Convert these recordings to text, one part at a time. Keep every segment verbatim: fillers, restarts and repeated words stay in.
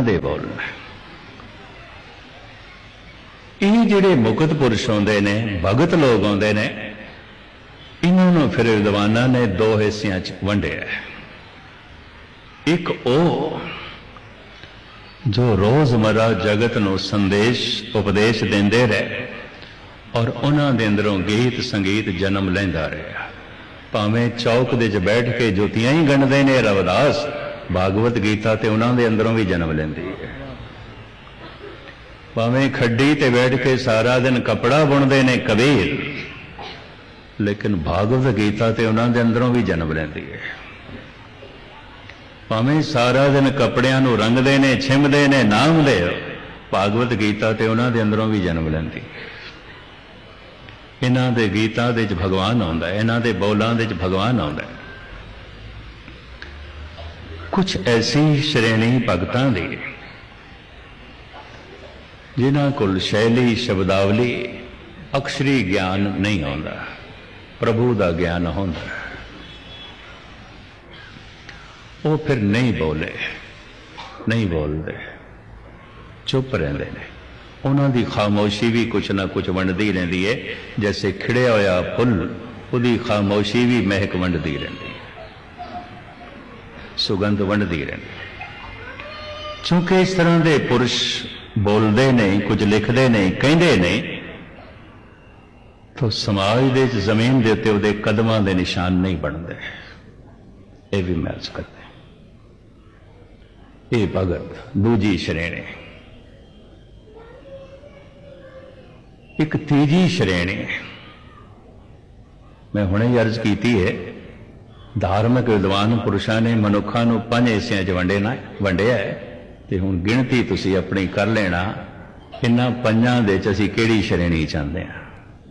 ਉਹਨਾਂ ਦੇ ਬੋਲ ਨੇ। ਇਹ ਜਿਹੜੇ ਮੁਕਤ ਪੁਰਸ਼ ਆਉਂਦੇ ਨੇ, ਭਗਤ ਲੋਕ ਆਉਂਦੇ ਨੇ, ਇਹਨਾਂ ਨੂੰ ਫਿਰ ਵਿਦਵਾਨਾਂ ਨੇ ਦੋ ਹਿੱਸਿਆਂ 'ਚ ਵੰਡਿਆ। ਇੱਕ ਉਹ ਜੋ ਰੋਜ਼ਮਰਾ ਜਗਤ ਨੂੰ ਸੰਦੇਸ਼ ਉਪਦੇਸ਼ ਦਿੰਦੇ ਰਹੇ ਔਰ ਉਹਨਾਂ ਦੇ ਅੰਦਰੋਂ ਗੀਤ ਸੰਗੀਤ ਜਨਮ ਲੈਂਦਾ ਰਿਹਾ। ਭਾਵੇਂ ਚੌਕ ਦੇ 'ਚ ਬੈਠ ਕੇ ਜੋਤੀਆਂ ਹੀ ਗਣਦੇ ਨੇ ਰਵਿਦਾਸ, ਭਾਗਵਤ ਗੀਤਾ ਤੇ ਉਹਨਾਂ ਦੇ ਅੰਦਰੋਂ ਵੀ ਜਨਮ ਲੈਂਦੀ ਹੈ। ਭਾਵੇਂ ਖੱਡੀ ਤੇ ਬੈਠ ਕੇ ਸਾਰਾ ਦਿਨ ਕੱਪੜਾ ਬੁਣਦੇ ਨੇ ਕਬੀਰ, ਲੇਕਿਨ ਭਾਗਵਤ ਗੀਤਾ ਤੇ ਉਹਨਾਂ ਦੇ ਅੰਦਰੋਂ ਵੀ ਜਨਮ ਲੈਂਦੀ ਹੈ। ਭਾਵੇਂ ਸਾਰਾ ਦਿਨ ਕੱਪੜਿਆਂ ਨੂੰ ਰੰਗਦੇ ਨੇ, ਛਿਮਦੇ ਨੇ, ਨਾਮ ਦੇ, ਭਾਗਵਤ ਗੀਤਾ ਤੇ ਉਹਨਾਂ ਦੇ ਅੰਦਰੋਂ ਵੀ ਜਨਮ ਲੈਂਦੀ ਹੈ। ਇਹਨਾਂ ਦੇ ਗੀਤਾਂ ਦੇ 'ਚ ਭਗਵਾਨ ਆਉਂਦਾ, ਇਹਨਾਂ ਦੇ ਬੋਲਾਂ ਦੇ 'ਚ ਭਗਵਾਨ ਆਉਂਦਾ। ਕੁਛ ਐਸੀ ਸ਼੍ਰੇਣੀ ਭਗਤਾਂ ਦੀ ਜਿਨ੍ਹਾਂ ਕੋਲ ਸ਼ੈਲੀ, ਸ਼ਬਦਾਵਲੀ, ਅਕਸ਼ਰੀ ਗਿਆਨ ਨਹੀਂ ਆਉਂਦਾ, ਪ੍ਰਭੂ ਦਾ ਗਿਆਨ ਹੁੰਦਾ। ਉਹ ਫਿਰ ਨਹੀਂ ਬੋਲੇ, ਨਹੀਂ ਬੋਲਦੇ, ਚੁੱਪ ਰਹਿੰਦੇ ਨੇ। ਉਹਨਾਂ ਦੀ ਖਾਮੋਸ਼ੀ ਵੀ ਕੁਛ ਨਾ ਕੁਛ ਵੰਡਦੀ ਰਹਿੰਦੀ ਹੈ। ਜੈਸੇ ਖਿੜਿਆ ਹੋਇਆ ਫੁੱਲ, ਉਹਦੀ ਖਾਮੋਸ਼ੀ ਵੀ ਮਹਿਕ ਵੰਡਦੀ ਰਹਿੰਦੀ ਹੈ, ਸੁਗੰਧ ਵੰਡਦੀ ਰਹਿੰਦੀ। ਕਿਉਂਕਿ ਇਸ ਤਰ੍ਹਾਂ ਦੇ ਪੁਰਸ਼ ਬੋਲਦੇ ਨਹੀਂ, ਕੁਝ ਲਿਖਦੇ ਨਹੀਂ, ਕਹਿੰਦੇ ਨਹੀਂ, ਤਾਂ ਸਮਾਜ ਦੇ ਜ਼ਮੀਨ ਦੇ ਉੱਤੇ ਉਹਦੇ ਕਦਮਾਂ ਦੇ ਨਿਸ਼ਾਨ ਨਹੀਂ ਬਣਦੇ। ਇਹ ਵੀ ਮੈਂ ਅਰਜ਼ ਕਰਦਾ। ਇਹ ਭਗਤ ਦੂਜੀ ਸ਼੍ਰੇਣੀ। ਇੱਕ ਤੀਜੀ ਸ਼੍ਰੇਣੀ ਮੈਂ ਹੁਣੇ ਹੀ ਅਰਜ਼ ਕੀਤੀ ਹੈ। ਧਾਰਮਿਕ ਵਿਦਵਾਨ ਪੁਰਸ਼ਾਂ ਨੇ ਮਨੁੱਖਾਂ ਨੂੰ ਪੰਜ ਹਿੱਸਿਆਂ 'ਚ ਵੰਡੇਣਾ ਵੰਡਿਆ ਹੈ, ਤੇ ਹੁਣ ਗਿਣਤੀ ਤੁਸੀਂ ਆਪਣੀ ਕਰ ਲੈਣਾ, ਇਹਨਾਂ ਪੰਜਾਂ ਦੇ 'ਚ ਅਸੀਂ ਕਿਹੜੀ ਸ਼੍ਰੇਣੀ ਚਾਹੁੰਦੇ ਹਾਂ।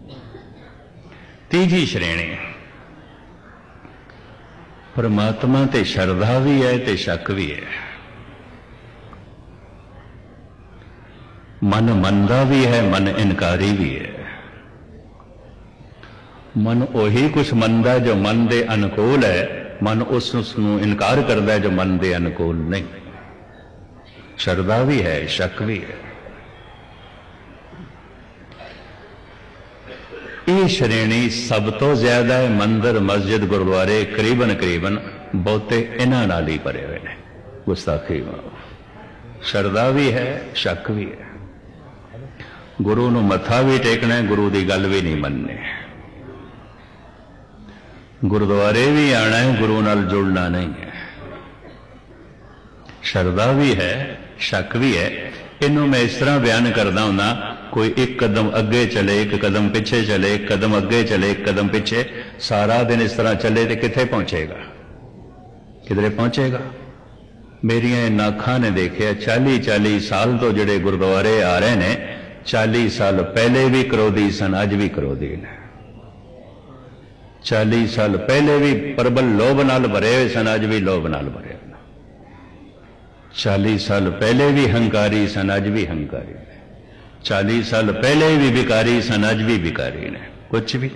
ਤੀਜੀ ਸ਼੍ਰੇਣੀ ਪਰਮਾਤਮਾ ਤੇ ਸ਼ਰਧਾ ਵੀ ਹੈ ਤੇ ਸ਼ੱਕ ਵੀ ਹੈ। ਮਨ ਮੰਨਦਾ ਵੀ ਹੈ, ਮਨ ਇਨਕਾਰੀ ਵੀ ਹੈ। ਮਨ ਉਹੀ ਕੁਛ ਮੰਨਦਾ ਜੋ ਮਨ ਦੇ ਅਨੁਕੂਲ ਹੈ, ਮਨ ਉਸ ਨੂੰ ਇਨਕਾਰ ਕਰਦਾ ਜੋ ਮਨ ਦੇ ਅਨੁਕੂਲ ਨਹੀਂ। ਸ਼ਰਧਾ ਵੀ ਹੈ, ਸ਼ੱਕ ਵੀ ਹੈ। ਇਹ ਸ਼੍ਰੇਣੀ ਸਭ ਤੋਂ ਜ਼ਿਆਦਾ ਹੈ। ਮੰਦਰ, ਮਸਜਿਦ, ਗੁਰਦੁਆਰੇ ਕਰੀਬਨ ਕਰੀਬਨ ਬਹੁਤੇ ਇਹਨਾਂ ਨਾਲ ਹੀ ਭਰੇ ਹੋਏ ਨੇ। ਗੁਸਤਾਖੀ, ਸ਼ਰਧਾ ਵੀ ਹੈ, ਸ਼ੱਕ ਵੀ ਹੈ। ਗੁਰੂ ਨੂੰ ਮੱਥਾ ਵੀ ਟੇਕਣਾ, ਗੁਰੂ ਦੀ ਗੱਲ ਵੀ ਨਹੀਂ ਮੰਨਣੀ। ਗੁਰਦੁਆਰੇ ਵੀ ਆਣਾ ਹੈ, ਗੁਰੂ ਨਾਲ ਜੁੜਨਾ ਨਹੀਂ ਹੈ। ਸ਼ਰਧਾ ਵੀ ਹੈ, ਸ਼ੱਕ ਵੀ ਹੈ। ਇਹਨੂੰ ਮੈਂ ਇਸ ਤਰ੍ਹਾਂ ਬਿਆਨ ਕਰਦਾ ਹੁੰਦਾ, ਕੋਈ ਇੱਕ ਕਦਮ ਅੱਗੇ ਚਲੇ, ਇੱਕ ਕਦਮ ਪਿੱਛੇ ਚਲੇ, ਇੱਕ ਕਦਮ ਅੱਗੇ ਚਲੇ, ਇੱਕ ਕਦਮ ਪਿੱਛੇ, ਸਾਰਾ ਦਿਨ ਇਸ ਤਰ੍ਹਾਂ ਚੱਲੇ ਤੇ ਕਿੱਥੇ ਪਹੁੰਚੇਗਾ? ਕਿਧਰੇ ਪਹੁੰਚੇਗਾ? ਮੇਰੀਆਂ ਇਹਨਾਂ ਅੱਖਾਂ ਨੇ ਦੇਖਿਆ, ਚਾਲੀ ਚਾਲੀ ਸਾਲ ਤੋਂ ਜਿਹੜੇ ਗੁਰਦੁਆਰੇ ਆ ਰਹੇ ਨੇ, ਚਾਲੀ ਸਾਲ ਪਹਿਲੇ ਵੀ ਕਰੋਧੀ ਸਨ, ਅੱਜ ਵੀ ਕਰੋਧੀ ਨੇ। ਚਾਲੀ ਸਾਲ ਪਹਿਲੇ ਵੀ ਪ੍ਰਬਲ ਲੋਭ ਨਾਲ ਭਰੇ ਹੋਏ ਸਨ, ਅੱਜ ਵੀ ਲੋਭ ਨਾਲ ਭਰੇ। ਚਾਲੀ ਸਾਲ ਪਹਿਲੇ ਵੀ ਹੰਕਾਰੀ ਸਨ, ਅੱਜ ਵੀ ਹੰਕਾਰੀ ਨੇ। ਚਾਲੀ ਸਾਲ ਪਹਿਲੇ ਵੀ ਵਿਕਾਰੀ ਸਨ, ਅੱਜ ਵੀ ਵਿਕਾਰੀ ਨੇ। ਕੁਛ ਵੀ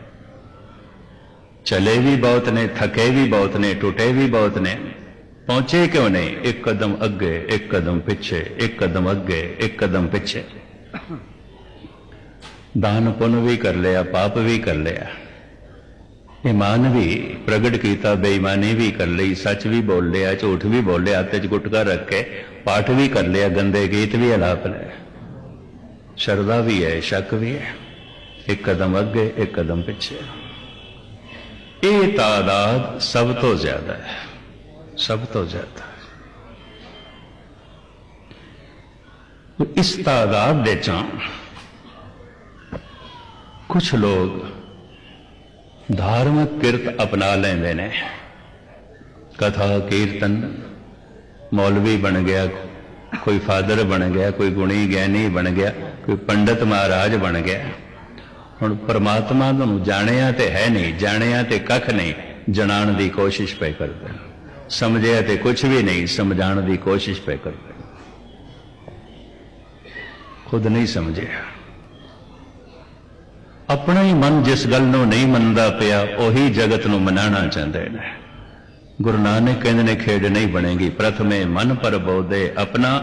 ਚਲੇ ਵੀ ਬਹੁਤ ਨੇ, ਥਕੇ ਵੀ ਬਹੁਤ ਨੇ, ਟੁੱਟੇ ਵੀ ਬਹੁਤ ਨੇ। ਪਹੁੰਚੇ ਕਿਉਂ ਨਹੀਂ? ਇੱਕ ਕਦਮ ਅੱਗੇ, ਇੱਕ ਕਦਮ ਪਿੱਛੇ, ਇੱਕ ਕਦਮ ਅੱਗੇ, ਇੱਕ ਕਦਮ ਪਿੱਛੇ। ਦਾਨ ਪੁੰਨ ਵੀ ਕਰ ਲਿਆ, ਪਾਪ ਵੀ ਕਰ ਲਿਆ, ਈਮਾਨ ਵੀ ਪ੍ਰਗਟ ਕੀਤਾ, ਬੇਈਮਾਨੀ ਵੀ ਕਰ ਲਈ, ਸੱਚ ਵੀ ਬੋਲ ਲਿਆ, ਝੂਠ ਵੀ ਬੋਲ ਲਿਆ, ਹੱਥ 'ਚ ਗੁਟਕਾ ਰੱਖ ਕੇ ਪਾਠ ਵੀ ਕਰ ਲਿਆ, ਗੰਦੇ ਗੀਤ ਵੀ ਅਲਾਪ ਲਏ। ਸ਼ਰਧਾ ਵੀ ਹੈ, ਸ਼ੱਕ ਵੀ ਹੈ। ਇੱਕ ਕਦਮ ਅੱਗੇ, ਇੱਕ ਕਦਮ ਪਿੱਛੇ। ਇਹ ਤਾਦਾਦ ਸਭ ਤੋਂ ਜ਼ਿਆਦਾ ਹੈ, ਸਭ ਤੋਂ ਜ਼ਿਆਦਾ। ਇਸ ਤਾਦਾਦ ਦੇ ਚੋਂ ਕੁਛ ਲੋਕ ਧਾਰਮਿਕ ਕਿਰਤ ਅਪਣਾ ਲੈਂਦੇ ਨੇ। ਕਥਾ ਕੀਰਤਨ, ਮੌਲਵੀ ਬਣ ਗਿਆ, ਕੋਈ ਫਾਦਰ ਬਣ ਗਿਆ, ਕੋਈ ਗੁਣੀ ਗਿਆਨੀ ਬਣ ਗਿਆ, ਕੋਈ ਪੰਡਤ ਮਹਾਰਾਜ ਬਣ ਗਿਆ। ਹੁਣ ਪਰਮਾਤਮਾ ਨੂੰ ਜਾਣਿਆ ਤੇ ਹੈ ਨਹੀਂ, ਜਾਣਿਆ ਤੇ ਕੱਖ ਨਹੀਂ, ਜਣਾਉਣ ਦੀ ਕੋਸ਼ਿਸ਼ ਪਏ ਕਰਦੇ। ਸਮਝਿਆ ਤੇ ਕੁਛ ਵੀ ਨਹੀਂ, ਸਮਝਾਉਣ ਦੀ ਕੋਸ਼ਿਸ਼ ਪਏ ਕਰਦੇ। ਖੁਦ ਨਹੀਂ ਸਮਝਿਆ। ਆਪਣਾ ਹੀ ਮਨ ਜਿਸ ਗੱਲ ਨੂੰ ਨਹੀਂ ਮੰਨਦਾ ਪਿਆ, ਉਹੀ ਜਗਤ ਨੂੰ ਮਨਾਉਣਾ ਚਾਹੁੰਦੇ ਨੇ। ਗੁਰੂ ਨਾਨਕ ਕਹਿੰਦੇ ਨੇ, ਖੇਡ ਨਹੀਂ ਬਣੇਗੀ, ਪ੍ਰਥਮੇ ਮਨ ਪਰ ਬੋਧੇ ਆਪਣਾ